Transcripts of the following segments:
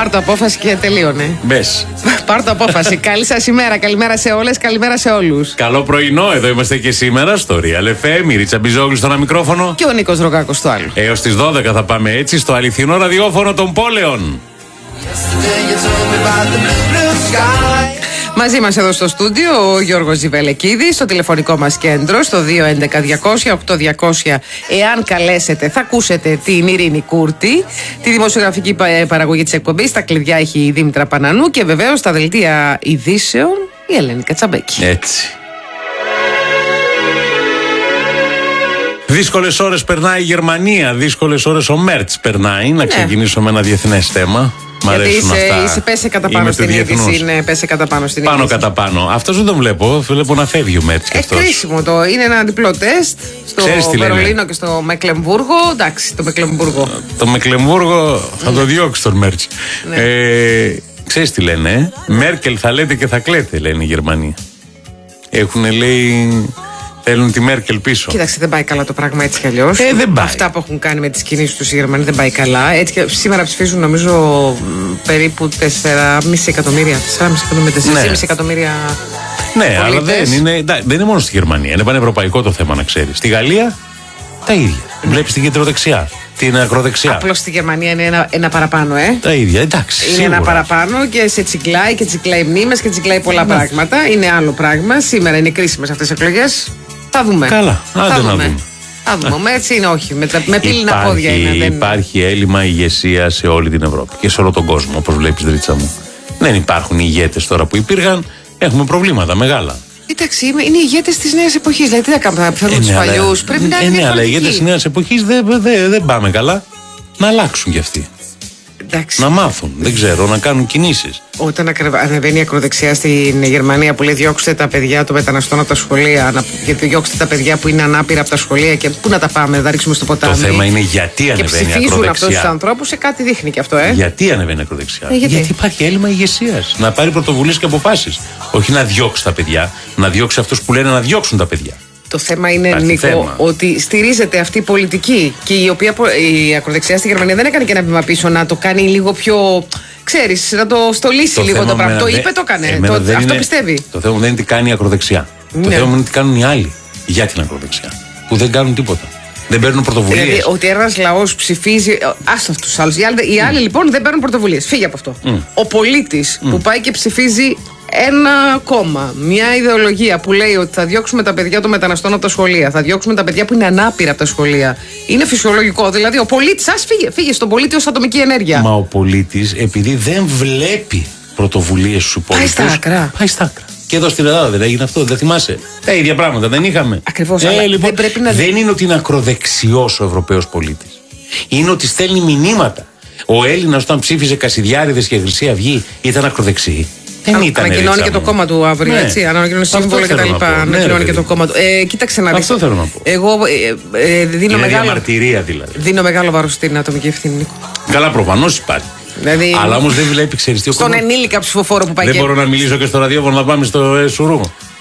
Πάρ' το απόφαση και τελείωνε. Μπες. Πάρ' το απόφαση. Καλή σας ημέρα. Καλημέρα σε όλες, καλημέρα σε όλους. Καλό πρωινό, εδώ είμαστε και σήμερα στο Real FM. Η Ρίτσα Μπιζόγλου στο ένα μικρόφωνο. Και ο Νίκος Ρογκάκος στο άλλο. Έως τις 12 θα πάμε έτσι στο αληθινό ραδιόφωνο των πόλεων. Μαζί μας εδώ στο στούντιο ο Γιώργος Ζιβελεκίδης, στο τηλεφωνικό μας κέντρο στο 211-200-8200. Εάν καλέσετε θα ακούσετε την Ειρήνη Κούρτη, τη δημοσιογραφική παραγωγή της εκπομπής. Τα κλειδιά έχει η Δήμητρα Πανανού και βεβαίως στα δελτία ειδήσεων η Ελένη Κατσαμπέκη. Έτσι. Δύσκολες ώρες περνάει η Γερμανία, δύσκολες ώρες ο Μέρτς περνάει. Να ξεκινήσω με ένα διεθνές θέμα. Μ' αρέσουν αυτά. Είσαι πέσε κατά πάνω στην είδηση. Ναι, πέσε κατά πάνω στην είδηση. Πάνω κατά πάνω. Αυτός δεν τον βλέπω. Βλέπω να φεύγει ο Μέρτς. Κρίσιμο το. Είναι ένα διπλό τεστ στο Βερολίνο και στο Μεκλεμβούργο. Εντάξει, το Μεκλεμβούργο. Το Μεκλεμβούργο θα το διώξει τον Μέρτς. Ναι. Ξέρεις τι λένε. Μέρκελ θα λέτε και θα κλαίτε, λένε οι Γερμανοί. Έχουνε λέει. Θέλουν τη Μέρκελ πίσω. Κοίταξε, δεν πάει καλά το πράγμα έτσι κι αλλιώς. Δεν πάει. Αυτά που έχουν κάνει με τις κινήσεις τους οι Γερμανοί δεν πάει καλά. Έτσι και σήμερα ψηφίζουν νομίζω περίπου 4,5 εκατομμύρια. 4,5 εκατομμύρια. Ναι, αλλά δεν είναι μόνο στη Γερμανία. Είναι πανευρωπαϊκό το θέμα, να ξέρεις. Στη Γαλλία τα ίδια. Βλέπεις την κεντροδεξιά, την ακροδεξιά. Απλώς στη Γερμανία είναι ένα παραπάνω, Τα ίδια, εντάξει. Είναι σίγουρα. ένα παραπάνω και σε τσιγκλάει και τσιγκλάει μνήμες και τσιγκλάει πολλά πράγματα. Είναι άλλο πράγμα. Σήμερα είναι κρίσιμες αυτές οι εκλογές. Θα δούμε. Καλά, άντε να δούμε. Θα δούμε. Έτσι είναι, όχι. Με πύληνα πόδια είναι. Υπάρχει έλλειμμα ηγεσία σε όλη την Ευρώπη και σε όλο τον κόσμο, όπως βλέπεις, Ρίτσα μου. Δεν υπάρχουν ηγέτες τώρα που υπήρχαν. Έχουμε προβλήματα μεγάλα. Κοιτάξτε, είναι οι ηγέτες της νέας εποχής. Δηλαδή, τι θα κάνουμε, θα φέρουμε τους παλιούς. Πρέπει να είναι διαφορετικοί. Αλλά οι ηγέτες της νέας εποχής δεν πάμε καλά. Να αλλάξουν κι αυτοί. Εντάξει. Να μάθουν, δεν ξέρω, να κάνουν κινήσεις. Όταν ανεβαίνει η ακροδεξιά στην Γερμανία που λέει διώξτε τα παιδιά των μεταναστών από τα σχολεία, γιατί διώξτε τα παιδιά που είναι ανάπηρα από τα σχολεία και πού να τα πάμε, να τα ρίξουμε στο ποτάμι. Το θέμα είναι γιατί ανεβαίνει η ακροδεξιά. Και ψηφίζουν αυτούς τους ανθρώπους, σε κάτι δείχνει και αυτό, Γιατί ανεβαίνει η ακροδεξιά. Γιατί υπάρχει έλλειμμα ηγεσίας. Να πάρει πρωτοβουλίες και αποφάσεις. Όχι να διώξει τα παιδιά, να διώξει αυτούς που λένε να διώξουν τα παιδιά. Το θέμα είναι, Νίκο, ότι στηρίζεται αυτή η πολιτική και η ακροδεξιά στη Γερμανία δεν έκανε και ένα βήμα πίσω να το κάνει λίγο πιο. Ξέρεις, να το στολίσει λίγο το πράγμα. Το είπε, το έκανε. Αυτό πιστεύει. Το θέμα δεν είναι τι κάνει η ακροδεξιά. Το θέμα είναι τι κάνουν οι άλλοι για την ακροδεξιά. Που δεν κάνουν τίποτα. Δεν παίρνουν πρωτοβουλίες. Δηλαδή, ότι ένας λαός ψηφίζει. Άστα αυτούς τους άλλους. Οι άλλοι λοιπόν δεν παίρνουν πρωτοβουλίες. Φύγε από αυτό. Ο πολίτης που πάει και ψηφίζει ένα κόμμα, μια ιδεολογία που λέει ότι θα διώξουμε τα παιδιά των μεταναστών από τα σχολεία, θα διώξουμε τα παιδιά που είναι ανάπηρα από τα σχολεία. Είναι φυσιολογικό. Δηλαδή, ο πολίτης, φύγε στον πολίτη ως ατομική ενέργεια. Μα ο πολίτης, επειδή δεν βλέπει πρωτοβουλίες στους υπόλοιπους. Πάει στα άκρα. Και εδώ στην Ελλάδα δεν έγινε αυτό, δεν θυμάσαι. Τα ίδια πράγματα δεν είχαμε. Ακριβώς. Λοιπόν, δεν είναι ότι είναι ακροδεξιός ο Ευρωπαίος πολίτης. Είναι ότι στέλνει μηνύματα. Ο Έλληνας όταν ψήφιζε Κασιδιάρηδες και Χρυσή Αυγή ήταν ακροδεξιοί. Ανακοινώνει και το κόμμα του αύριο, έτσι. Ανακοινώνει σύμβολο και τα λοιπά. Ανακοινώνει και το κόμμα του. Κοίταξε να δεις. Αυτό θέλω να πω. Εγώ δίνω μεγάλο. Διαμαρτυρία δηλαδή. Δίνω μεγάλο βάρος στην ατομική ευθύνη, Νίκο. Καλά, προφανώς υπάρχει. Δηλαδή, αλλά όμως δεν βλέπει, ξέρεις τι ο στον ενήλικα ψηφοφόρο που πάει. Δεν μπορώ να μιλήσω και στο ραδιόφωνο να πάμε στο Σουρού.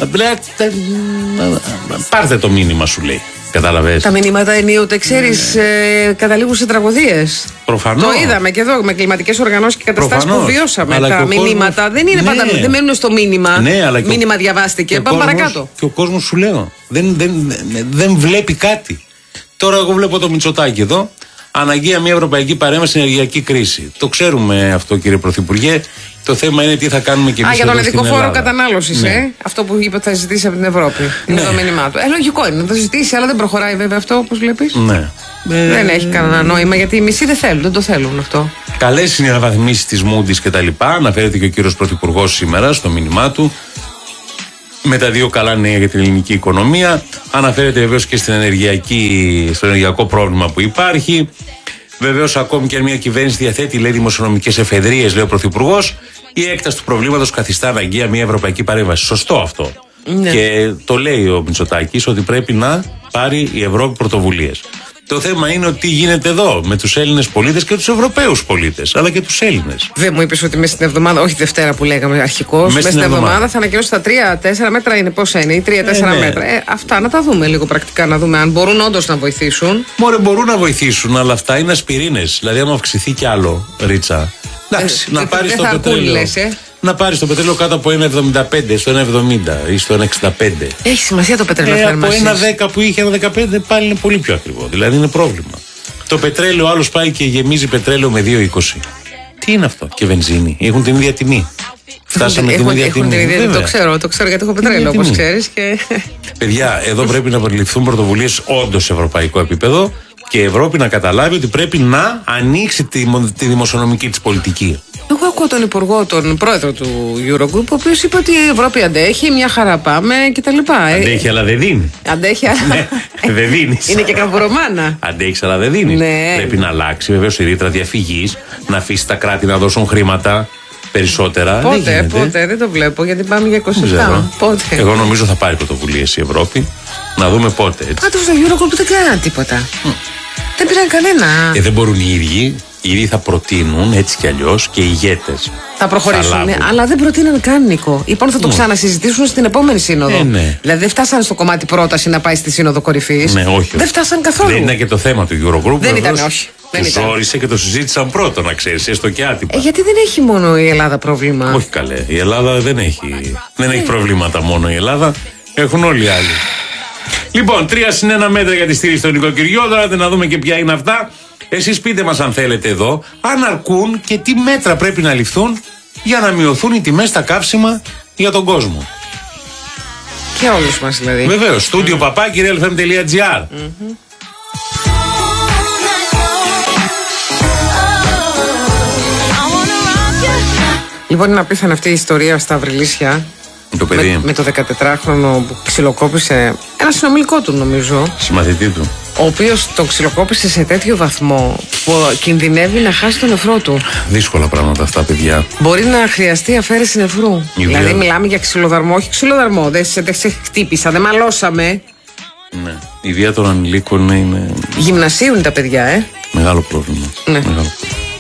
Πάρτε το μήνυμα, σου λέει. Κατάλαβες. Τα μηνύματα ενίοτε, ξέρεις, καταλήγουν σε τραγωδίες. Προφανώς. Το είδαμε και εδώ με κλιματικές οργανώσεις και καταστάσεις που βιώσαμε. Αλλά τα μηνύματα κόσμος. Δεν είναι πάντα. Δεν μένουν στο μήνυμα. Ναι, αλλά μήνυμα διαβάστηκε. Πάμε παρακάτω. Και ο κόσμος, σου λέω, δεν βλέπει κάτι. Τώρα εγώ βλέπω το Μητσοτάκη εδώ. Αναγκαία μια ευρωπαϊκή παρέμβαση στην ενεργειακή κρίση. Το ξέρουμε αυτό, κύριε Πρωθυπουργέ. Το θέμα είναι τι θα κάνουμε και εμείς. Για τον ειδικό φόρο κατανάλωσης, αυτό που είπε ότι θα ζητήσει από την Ευρώπη. Είναι το μήνυμά του. Λογικό είναι να το ζητήσει, αλλά δεν προχωράει βέβαια αυτό, όπως βλέπεις. Ναι. Δεν έχει κανένα νόημα γιατί οι μισοί δεν το θέλουν αυτό. Καλές είναι οι αναβαθμίσεις της Moody's κτλ. Αναφέρεται και ο κύριος Πρωθυπουργός σήμερα στο μήνυμά του. Με τα δύο καλά νέα για την ελληνική οικονομία. Αναφέρεται βεβαίως και στο ενεργειακό πρόβλημα που υπάρχει. Βεβαίως, ακόμη και αν μια κυβέρνηση διαθέτει, λέει, δημοσιονομικές εφεδρείες, λέει ο Πρωθυπουργός, η έκταση του προβλήματος καθιστά αναγκαία μια ευρωπαϊκή παρέμβαση. Σωστό αυτό. Ναι. Και το λέει ο Μητσοτάκης ότι πρέπει να πάρει η Ευρώπη πρωτοβουλίες. Το θέμα είναι ότι τι γίνεται εδώ με τους Έλληνες πολίτες και τους Ευρωπαίους πολίτες, αλλά και τους Έλληνες. Δεν μου είπες ότι μέσα στην εβδομάδα, όχι Δευτέρα που λέγαμε αρχικώς, μέσα στην εβδομάδα θα ανακοινώσει τα 3-4 μέτρα είναι πόσα είναι, ή 3-4 μέτρα. Αυτά να τα δούμε λίγο πρακτικά, να δούμε αν μπορούν όντως να βοηθήσουν. Μωρέ, μπορούν να βοηθήσουν, αλλά αυτά είναι ασπιρίνες. Δηλαδή, άμα αυξηθεί κι άλλο, Ρίτσα, Εντάξει, να πάρει το πετρέλαιο. Να πάρει το πετρέλαιο κάτω από 1,75, στο 1,70 ή στο 1,65. Έχει σημασία το πετρέλαιο θέρμανσης. Από 1,10 που είχε 1,15 πάλι είναι πολύ πιο ακριβό. Δηλαδή είναι πρόβλημα. Το πετρέλαιο, άλλο πάει και γεμίζει πετρέλαιο με 2,20. Τι είναι αυτό? Και βενζίνη. Έχουν την ίδια τιμή. Φτάσαμε την ίδια τιμή. Το ξέρω γιατί έχω πετρέλαιο, όπως ξέρεις. Και... Παιδιά, εδώ πρέπει να ληφθούν πρωτοβουλίες όντως σε ευρωπαϊκό επίπεδο και η Ευρώπη να καταλάβει ότι πρέπει να ανοίξει τη δημοσιονομική της πολιτική. Εγώ ακούω τον υπουργό, τον πρόεδρο του Eurogroup, ο οποίος είπε ότι η Ευρώπη αντέχει, μια χαρά πάμε κτλ. Αντέχει, αλλά δεν δίνει. Αντέχει, αλλά δεν δίνει. Είναι και καμπουρομάνα. Αντέχει, αλλά δεν δίνει. Ναι. Πρέπει να αλλάξει βεβαίως η ρήτρα διαφυγής, να αφήσει τα κράτη να δώσουν χρήματα περισσότερα. Πότε, δεν το βλέπω, γιατί πάμε για 27. Πότε. Εγώ νομίζω θα πάρει πρωτοβουλίες η Ευρώπη. Να δούμε πότε. Πάντως στο Eurogroup δεν κάνανε τίποτα. Δεν πήραν κανένα. Δεν μπορούν οι ίδιοι. Οι ίδιοι θα προτείνουν έτσι κι αλλιώς και οι ηγέτες. Θα προχωρήσουν, αλλά δεν προτείναν καν, Νίκο. Λοιπόν, θα το ξανασυζητήσουν στην επόμενη σύνοδο. Ναι. Δηλαδή δεν φτάσανε στο κομμάτι πρόταση να πάει στη σύνοδο κορυφής. Ναι, όχι. Δεν φτάσαν καθόλου. Δεν ήταν και το θέμα του Eurogroup. Δεν ήταν, όχι. Τους ζόρισε και το συζήτησαν πρώτο, να ξέρεις, έστω και άτυπα. Γιατί δεν έχει μόνο η Ελλάδα πρόβλημα. Όχι καλέ. Η Ελλάδα δεν έχει προβλήματα μόνο η Ελλάδα. Έχουν όλοι οι άλλοι. Λοιπόν, 3 συν 1 μέτρα για τη στήριξη των νοικοκυριών. Τώρα να δούμε και ποια είναι αυτά. Εσείς πείτε μας αν θέλετε εδώ, αν αρκούν και τι μέτρα πρέπει να ληφθούν για να μειωθούν οι τιμές στα καύσιμα για τον κόσμο. Και όλους μας δηλαδή. Βεβαίως, studio papakirialfm.gr. Λοιπόν, είναι απίθανη αυτή η ιστορία στα Αυριλίσια. Με το 14χρονο που ξυλοκόπησε ένα συνομιλικό του, νομίζω. Συμμαθητή του. Ο οποίος τον ξυλοκόπησε σε τέτοιο βαθμό που κινδυνεύει να χάσει τον νεφρό του. Δύσκολα πράγματα αυτά, παιδιά. Μπορεί να χρειαστεί αφαίρεση νεφρού. Δηλαδή, μιλάμε για ξυλοδαρμό, όχι ξυλοδαρμό. Δεν σε χτύπησα, δεν μαλώσαμε. Ναι. Η βία των ανηλίκων είναι. Γυμνασίου είναι τα παιδιά, Μεγάλο πρόβλημα. Ναι. Μεγάλο πρόβλημα.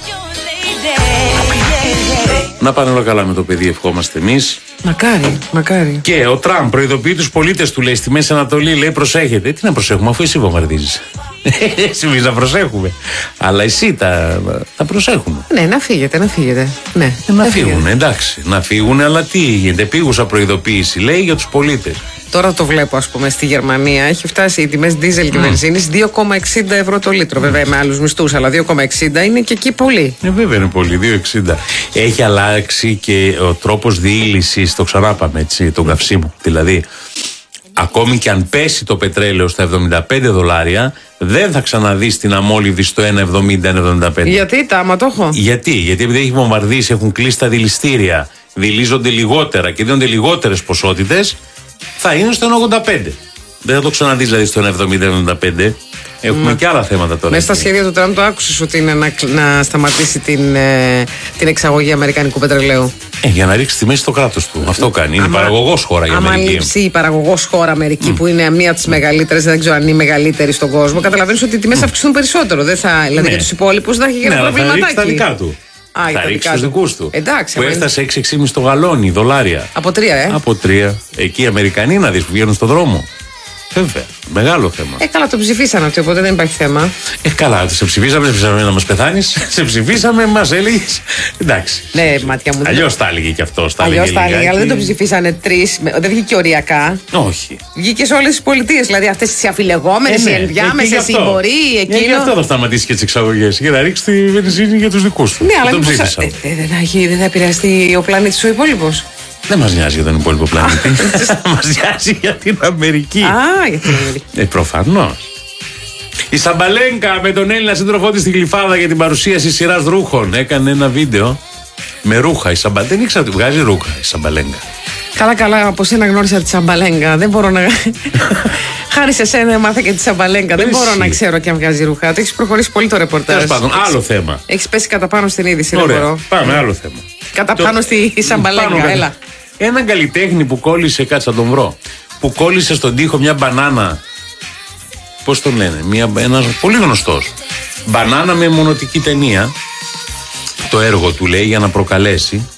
Να πάνε όλα καλά με το παιδί, ευχόμαστε εμείς. Μακάρι. Και ο Τραμπ προειδοποιεί τους πολίτες του, λέει, στη Μέση Ανατολή, λέει, προσέχετε. Τι να προσέχουμε, αφού εσύ βομβαρδίζεις. Εμείς να προσέχουμε. Αλλά εσύ τα προσέχουμε. Ναι, να φύγετε. Ναι, να φύγουν, εντάξει. Να φύγουν, αλλά τι γίνεται. Επίγουσα προειδοποίηση, λέει, για τους πολίτες. Τώρα το βλέπω, ας πούμε, στη Γερμανία έχει φτάσει οι τιμές δίζελ και βενζίνης 2,60 ευρώ το λίτρο. Βέβαια με άλλους μισθούς, αλλά 2,60 είναι και εκεί πολύ. Βέβαια είναι πολύ, 2,60. Έχει αλλάξει και ο τρόπος διήλυσης, το ξανάπαμε έτσι, τον καυσίμου. Δηλαδή, ακόμη και αν πέσει το πετρέλαιο στα $75, δεν θα ξαναδείς την αμόλυβδη στο 1,70-1,75. Γιατί τα αματόχο. Γιατί επειδή έχει βομβαρδίσει, έχουν κλείσει τα δηληστήρια, δηλίζονται λιγότερα και δίνονται λιγότερες ποσότητες. Θα είναι στο 1,85. Δεν θα το ξαναδείς δηλαδή στο 1,70-1,75. Έχουμε και άλλα θέματα τώρα. Μέσα στα σχέδια του Τραμπ το άκουσες ότι είναι να σταματήσει την εξαγωγή αμερικανικού πετρελαίου. Για να ρίξει τη μέση στο κράτος του. Αυτό κάνει. Είναι παραγωγός χώρα η Αμερική. Αν λείψει η παραγωγός χώρα Αμερική, που είναι μία από τις μεγαλύτερες, δεν ξέρω αν είναι η μεγαλύτερη στον κόσμο, καταλαβαίνεις ότι οι τιμές θα αυξηθούν περισσότερο. Δηλαδή για τους υπόλοιπους θα έχει ένα προβληματάκι. Θα ρίξει τα δικά του. Θα ρίξει τους δικούς του. Εντάξει, που έφτασε 6,5 το γαλόνι, $. Από 3, Από 3. Εκεί οι Αμερικανοί να δεις που βγαίνουν στον δρόμο. Βέβαια. Μεγάλο θέμα. Καλά, το ψηφίσανε αυτό, οπότε δεν υπάρχει θέμα. Καλά, σε ψηφίσαμε να μας πεθάνεις. Σε ψηφίσαμε, μας έλεγες. Εντάξει. Ναι, μάτια μου. Αλλιώς τα έλεγε και αυτό. Αλλιώς τα έλεγε, αλλά δεν το ψηφίσανε 3. Δεν βγήκε οριακά. Όχι. Βγήκε σε όλες τις πολιτείες. Δηλαδή αυτές οι αφιλεγόμενες, οι ενδιάμεσες, οι μοροί, εκείνο. Γι' αυτό θα σταματήσει και τις εξαγωγές. Για να ρίξει τη βενζίνη για τους δικούς του. Ναι, αλλά δεν θα επηρεαστεί ο πλανήτης ο υπόλοιπος. Δεν μας νοιάζει για τον υπόλοιπο πλανήτη. Μας νοιάζει για την Αμερική. Για την Αμερική. Προφανώς. Η Σαμπαλέγκα με τον Έλληνα σύντροφό της στη Γλυφάδα για την παρουσίαση σειράς ρούχων έκανε ένα βίντεο με ρούχα. Δεν ήξερα ότι βγάζει ρούχα η Σαμπαλέγκα. Καλά, από σένα γνώρισα τη Σαμπαλέγκα. Δεν μπορώ να. Χάρη σε σένα μάθα και τη Σαμπαλέγκα. Δεν μπορώ να ξέρω και αν βγάζει ρούχα. Το έχει προχωρήσει πολύ το ρεπορτάζ. Τέλος πάντων, άλλο θέμα. Έχει πέσει κατά πάνω στην είδηση. Ωραία, δεν μπορώ. Πάμε, άλλο θέμα. Κατά πάνω στη Σαμπαλέγκα, έλα. Έναν καλλιτέχνη που κόλλησε, κάτσε να τον βρω. Που κόλλησε στον τοίχο μια μπανάνα. Πώς τον λένε, ένας πολύ γνωστός. Μπανάνα με μονοτική ταινία. Το έργο του λέει για να προκαλέσει.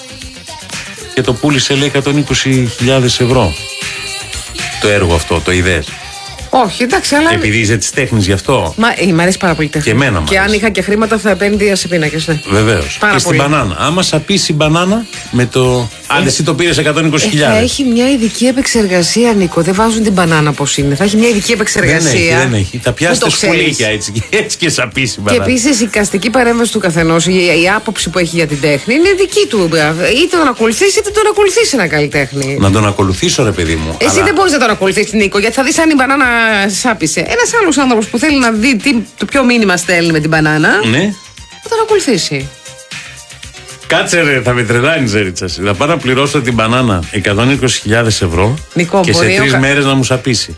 Και το πούλησε λέει 120.000 ευρώ. Το έργο αυτό, το είδες. Όχι, εντάξει, αλλά. Επειδή είσαι τη τέχνη γι' αυτό. Μ' αρέσει πάρα πολύ η τέχνη. Και εμένα μ' Και αν αρέσει. είχα και χρήματα θα επένδυα σε πίνακες. Ναι. Βεβαίως. Και στην μπανάνα. Άμα σαπίσει η μπανάνα με το. Αν εσύ το πήρες 120.000. Θα έχει μια ειδική επεξεργασία, Νίκο. Δεν βάζουν την μπανάνα πώς είναι. Θα έχει μια ειδική επεξεργασία. Δεν έχει. Θα πιάσετε σκουλίκια έτσι και σαπίσει η μπανάνα. Και επίσης η εικαστική παρέμβαση του καθενός, η άποψη που έχει για την τέχνη είναι δική του. Είτε τον ακολουθήσει είτε τον ακολουθήσει ένα καλλιτέχνη. Να τον ακολουθήσω, ρε παιδί μου. Εσύ δεν μπορείς να τον ακολουθήσεις, Νίκο, γιατί θα δεις αν η μπανάνα σάπισε. Ένας άλλος άνθρωπος που θέλει να δει το ποιο μήνυμα στέλνει με την μπανάνα, ναι, θα τον ακολουθήσει. Κάτσε ρε, θα με τρελάνεις Ρίτσα. Θα πάω να πληρώσω την μπανάνα 120.000 ευρώ, Νικό, και σε 3 μέρες να μου σαπίσει.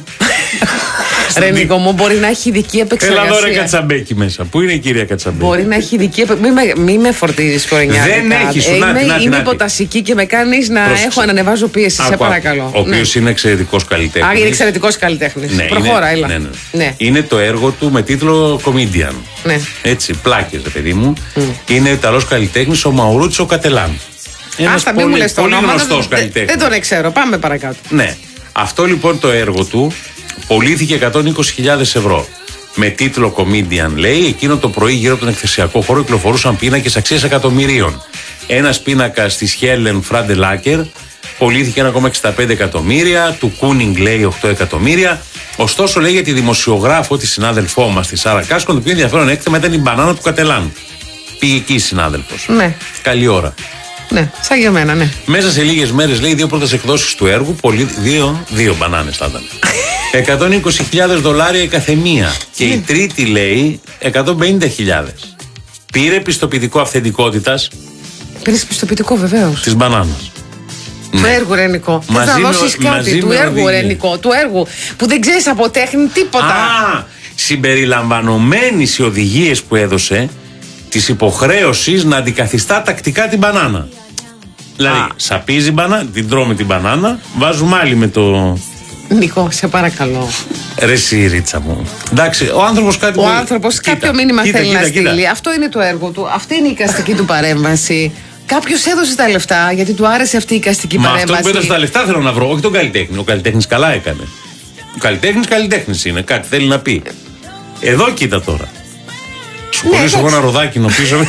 Ρε Νίκο μου, μπορεί να έχει ειδική επεξεργασία. Έλα εδώ ρε Κατσαμπέκι μέσα. Πού είναι η κυρία Κατσαμπέκι? Μπορεί να έχει ειδική επεξεργασία. Μη με φορτίζεις κορενιάρικα. Δεν έχει, σου Είμαι υποτασική και με κάνεις να έχω ανεβάζω πίεση. Σε παρακαλώ. Ο οποίος είναι εξαιρετικός καλλιτέχνης. Α, είναι εξαιρετικός καλλιτέχνης. Ναι, προχώρα, έλα. Ναι. Είναι το έργο του με τίτλο Comedian. Ναι. Έτσι, πλάκες, ρε παιδί μου. Είναι Ιταλός καλλιτέχνης, ο Μαουρούτσο Κατελάν. Ένας πολύ γνωστός καλλιτέχνης. Δεν τον ξέρω. Πάμε παρακάτω. Ναι. Αυτό λοιπόν το έργο του πωλήθηκε 120.000 ευρώ. Με τίτλο Comedian, λέει, εκείνο το πρωί γύρω από τον εκθεσιακό χώρο κυκλοφορούσαν πίνακες αξίας εκατομμυρίων. Ένας πίνακας της Χέλεν Φραντελάκερ πωλήθηκε 1,65 εκατομμύρια, του Κούνινγκ, λέει, 8 εκατομμύρια. Ωστόσο, λέει, για τη δημοσιογράφο, τη συνάδελφό μας, τη Σάρα Κάσκον, το πιο ενδιαφέρον έκτημα ήταν η μπανάνα του Κατελάν. Πήγε εκεί η συνάδελφος. Ναι. Καλή ώρα. Ναι, σαν για μένα, ναι. Μέσα σε λίγες μέρες, λέει, 2 πρώτες εκδόσεις του έργου, δύο μπανάνες θα ήταν. $120.000 η καθεμία. Και η τρίτη, λέει, 150.000. Πήρε πιστοποιητικό αυθεντικότητας. Πήρε πιστοποιητικό, βεβαίως. Της μπανάνας. Του έργου, ρε Νικό. Θες να δώσεις κάτι του έργου, ρε Νικό. Του έργου που δεν ξέρεις από τέχνη τίποτα. Α, συμπεριλαμβανομένης οι οδηγίες που έδωσε της υποχρέωσης να αντικαθιστά τακτικά την μπανάνα. Δηλαδή, σαπίζει μπανάνα, την τρώμε την μπανάνα, βάζουμε άλλη με το. Νικό, σε παρακαλώ. Ρε εσύ, Ρίτσα μου. Εντάξει, ο άνθρωπος κάτι. Ο άνθρωπος κάποιο μήνυμα θέλει να στείλει. Αυτό είναι το έργο του. Αυτή είναι η εικαστική του παρέμβαση. Κάποιος έδωσε τα λεφτά γιατί του άρεσε αυτή η εικαστική παρέμβαση. Αυτό που έδωσε τα λεφτά θέλω να βρω, όχι τον καλλιτέχνη. Ο καλλιτέχνης καλά έκανε. Ο καλλιτέχνης είναι, κάτι θέλει να πει. Εδώ κοίτα τώρα. Σου κολλήσω εγώ ένα ροδάκινο πίσω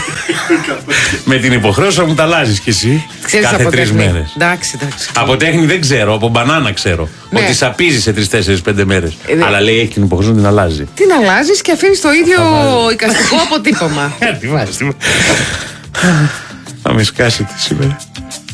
με την υποχρέωση να μου τα αλλάζεις κι εσύ. Ξέρεις κάθε 3 μέρες. Εντάξει. Από τέχνη δεν ξέρω, από μπανάνα ξέρω. Ναι. Ότι σαπίζει σε 3-4-5 μέρες. Αλλά λέει έχει την υποχρέωση να την αλλάζει. Την αλλάζεις και αφήνεις το ίδιο εικαστικό αποτύπωμα. Τι βάζεις. Θα με σκάσετε σήμερα.